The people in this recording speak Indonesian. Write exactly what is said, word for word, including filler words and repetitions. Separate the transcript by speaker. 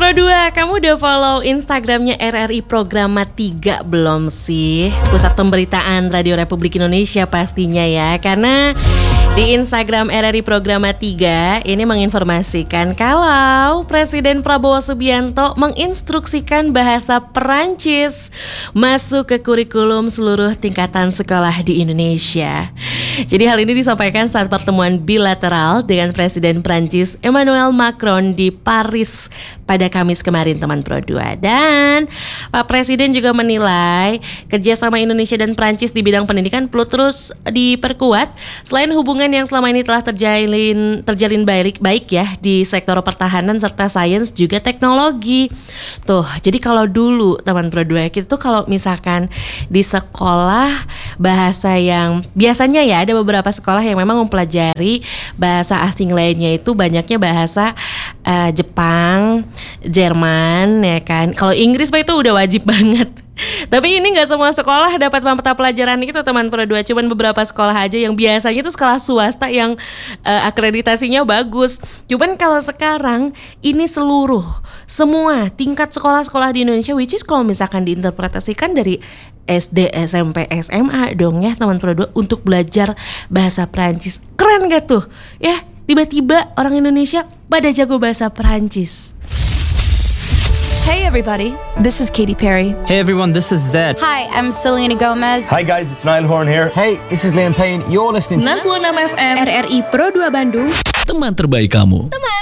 Speaker 1: Pro dua, kamu udah follow Instagramnya R R I Programa tiga belum sih? Pusat Pemberitaan Radio Republik Indonesia pastinya ya. Karena di Instagram R R I Programa tiga ini menginformasikan kalau Presiden Prabowo Subianto menginstruksikan bahasa Perancis masuk ke kurikulum seluruh tingkatan sekolah di Indonesia. Jadi hal ini disampaikan saat pertemuan bilateral dengan Presiden Prancis Emmanuel Macron di Paris pada Kamis kemarin, teman Pro dua. Dan Pak Presiden juga menilai kerjasama Indonesia dan Prancis di bidang pendidikan perlu terus diperkuat selain hubungan yang selama ini telah terjalin terjalin baik baik ya di sektor pertahanan serta sains juga teknologi. Tuh, jadi kalau dulu teman Pro dua kita tuh kalau misalkan di sekolah bahasa yang biasanya ya ada beberapa sekolah yang memang mempelajari bahasa asing lainnya itu banyaknya bahasa uh, Jepang, Jerman ya kan. Kalau Inggris mah itu udah wajib banget. Tapi ini gak semua sekolah dapat mata pelajaran itu teman Pro dua. Cuman beberapa sekolah aja yang biasanya itu sekolah swasta yang uh, akreditasinya bagus. Cuman kalau sekarang ini seluruh semua tingkat sekolah-sekolah di Indonesia, which is kalau misalkan diinterpretasikan dari S D, S M P, S M A dong ya teman Pro dua untuk belajar bahasa Perancis. Keren gak tuh? Ya, tiba-tiba orang Indonesia pada jago bahasa Perancis.
Speaker 2: Hey everybody, this is Katy Perry.
Speaker 3: Hey everyone, this is Zed.
Speaker 4: Hi, I'm Selena Gomez.
Speaker 5: Hi guys, it's Niall Horan here.
Speaker 6: Hey, this is Liam Payne. You're listening to
Speaker 2: sembilan puluh enam F M R R I Pro dua Bandung.
Speaker 7: Teman terbaik kamu.
Speaker 1: Teman